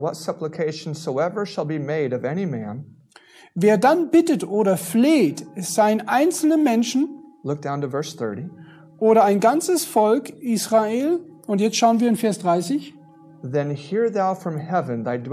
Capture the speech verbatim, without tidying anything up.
what supplication soever shall be made of any man, wer dann bittet oder fleht, es seien einzelne Menschen look down to verse thirty, oder ein ganzes Volk Israel, und jetzt schauen wir in Vers dreißig, then hear thou from heaven thy